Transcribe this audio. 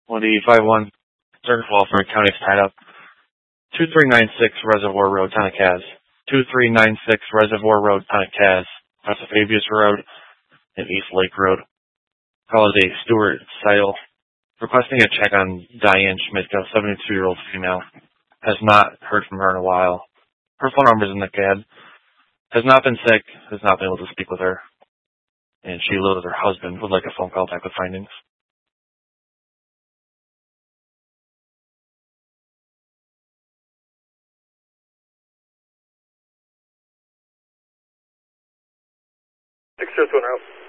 the 51 Circus Walford County is tied up. 2396 Reservoir Road, Tanacaz. 2396 Reservoir Road, Tanacaz. West of Fabius Road and East Lake Road. Call is a Stuart Seidel. Requesting a check on Diane Schmidt, a 72-year-old female. Has not heard from her in a while. Her phone number is in the CAD. Has not been sick. Has not been able to speak with her. And she lives with her husband. Would like a phone call back with findings. Six, just one out.